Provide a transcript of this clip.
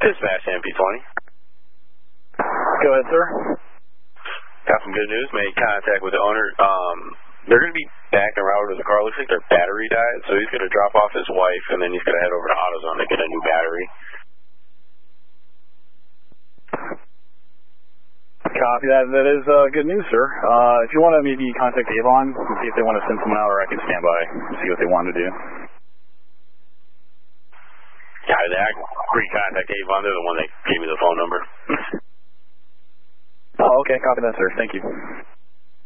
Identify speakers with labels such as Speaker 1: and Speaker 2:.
Speaker 1: Dispatch MP20.
Speaker 2: Go ahead, sir.
Speaker 1: Got some good news. Made contact with the owner. They're going to be back en route with the car. Looks like their battery died, so he's going to drop off his wife, and then he's going to head over to AutoZone to get a new battery.
Speaker 2: Copy that. That is good news, sir. If you want to maybe contact Avon and see if they want to send someone out, or I can stand by and see what they want to do.
Speaker 1: Yeah, I pre-contact Avon. They're the one that gave me the phone number.
Speaker 2: Oh, okay. Copy that, sir. Thank you.